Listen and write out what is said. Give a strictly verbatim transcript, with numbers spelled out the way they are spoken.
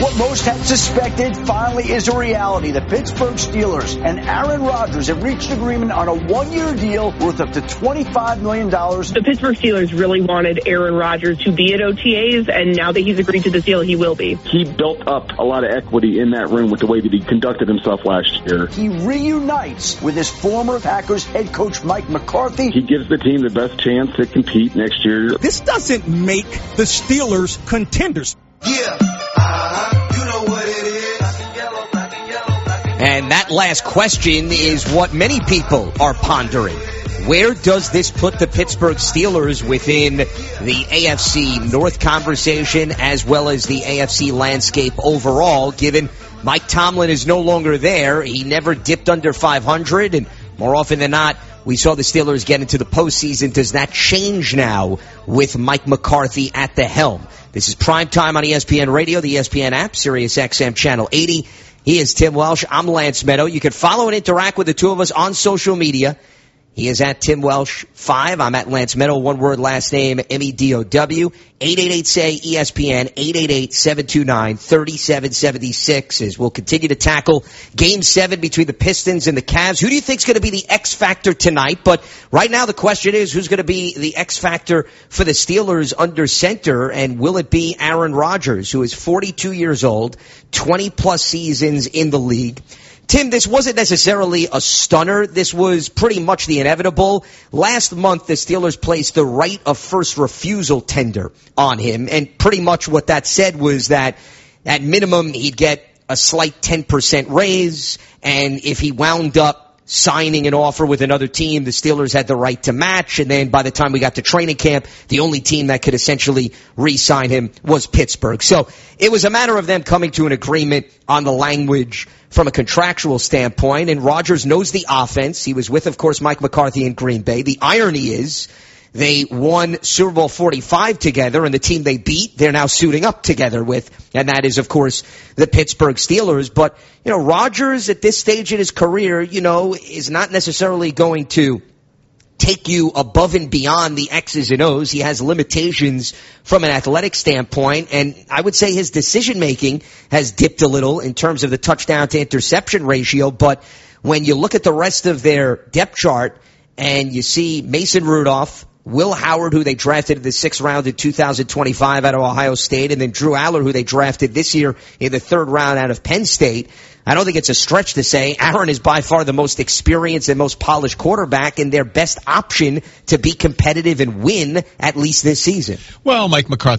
What most had suspected finally is a reality. The Pittsburgh Steelers and Aaron Rodgers have reached agreement on a one-year deal worth up to twenty-five million dollars. The Pittsburgh Steelers really wanted Aaron Rodgers to be at O T As, and now that he's agreed to this deal, he will be. He built up a lot of equity in that room with the way that he conducted himself last year. He reunites with his former Packers head coach Mike McCarthy. He gives the team the best chance to compete next year. This doesn't make the Steelers contenders. Yeah, uh-huh. You know what it is. Black and yellow, black and yellow, black and yellow. And that last question is what many people are pondering. Where does this put the Pittsburgh Steelers within the A F C North conversation as well as the A F C landscape overall, given Mike Tomlin is no longer there? He never dipped under five hundred, and more often than not, we saw the Steelers get into the postseason. Does that change now with Mike McCarthy at the helm? This is Primetime on E S P N Radio, the E S P N app, Sirius X M Channel eighty. He is Tim Welsh. I'm Lance Meadow. You can follow and interact with the two of us on social media. He is at Tim Welsh five. I'm at Lance Meadow. One word, last name, M E D O W. eight eight eight, say, E S P N, eight eight eight, seven two nine, three seven seven six, as we'll continue to tackle Game seven between the Pistons and the Cavs. Who do you think is going to be the X factor tonight? But right now the question is, who's going to be the X factor for the Steelers under center, and will it be Aaron Rodgers, who is forty-two years old, twenty-plus seasons in the league? Tim, this wasn't necessarily a stunner. This was pretty much the inevitable. Last month, the Steelers placed the right of first refusal tender on him, and pretty much what that said was that at minimum he'd get a slight ten percent raise, and if he wound up signing an offer with another team, the Steelers had the right to match, and then by the time we got to training camp, the only team that could essentially re-sign him was Pittsburgh. So it was a matter of them coming to an agreement on the language from a contractual standpoint, and Rodgers knows the offense. He was with, of course, Mike McCarthy in Green Bay. The irony is they won Super Bowl forty-five together, and the team they beat, they're now suiting up together with, and that is, of course, the Pittsburgh Steelers. But, you know, Rodgers at this stage in his career, you know, is not necessarily going to take you above and beyond the X's and O's. He has limitations from an athletic standpoint, and I would say his decision-making has dipped a little in terms of the touchdown-to-interception ratio. But when you look at the rest of their depth chart and you see Mason Rudolph, Will Howard, who they drafted in the sixth round in two thousand twenty-five out of Ohio State, and then Drew Aller, who they drafted this year in the third round out of Penn State, I don't think it's a stretch to say Aaron is by far the most experienced and most polished quarterback and their best option to be competitive and win, at least this season. Well, Mike McCarthy